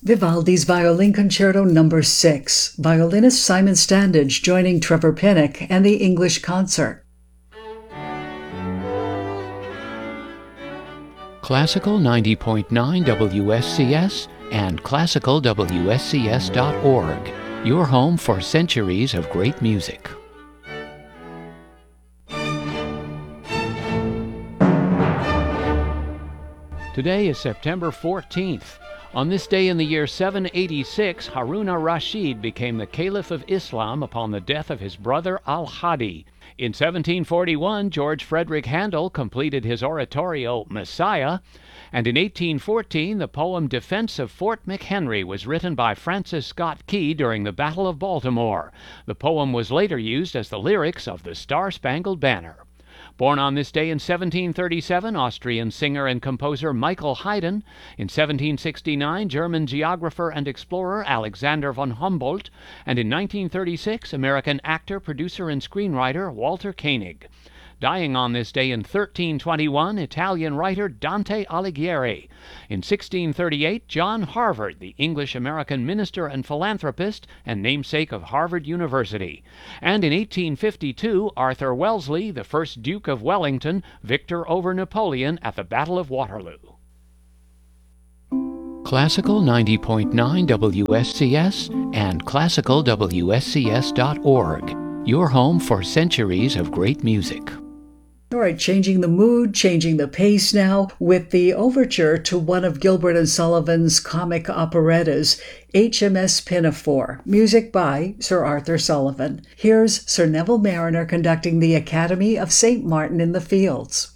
Vivaldi's Violin Concerto No. 6, violinist Simon Standage joining Trevor Pinnock and the English Concert. Classical 90.9 WSCS and classicalwscs.org, your home for centuries of great music. Today is September 14th. On this day in the year 786, Harun ar-Rashid became the Caliph of Islam upon the death of his brother Al-Hadi. In 1741, George Frederick Handel completed his oratorio Messiah, and in 1814, the poem Defense of Fort McHenry was written by Francis Scott Key during the Battle of Baltimore. The poem was later used as the lyrics of the Star-Spangled Banner. Born on this day in 1737, Austrian singer and composer Michael Haydn. In 1769, German geographer and explorer Alexander von Humboldt. And in 1936, American actor, producer, and screenwriter Walter Koenig. Dying on this day in 1321, Italian writer Dante Alighieri. In 1638, John Harvard, the English-American minister and philanthropist and namesake of Harvard University. And in 1852, Arthur Wellesley, the first Duke of Wellington, victor over Napoleon at the Battle of Waterloo. Classical 90.9 WSCS and classicalwscs.org, your home for centuries of great music. All right, changing the mood, changing the pace now with the overture to one of Gilbert and Sullivan's comic operettas, HMS Pinafore, music by Sir Arthur Sullivan. Here's Sir Neville Marriner conducting the Academy of St. Martin in the Fields.